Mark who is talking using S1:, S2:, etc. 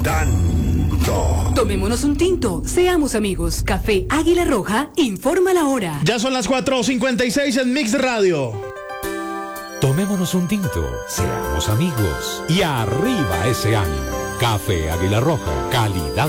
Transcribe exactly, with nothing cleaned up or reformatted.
S1: Dando.
S2: Tomémonos un tinto, seamos amigos. Café Águila Roja, informa la hora.
S3: Ya son las cuatro cincuenta y seis en Mix Radio.
S4: Tomémonos un tinto, seamos amigos y arriba ese ánimo. Café Águila Roja, calidad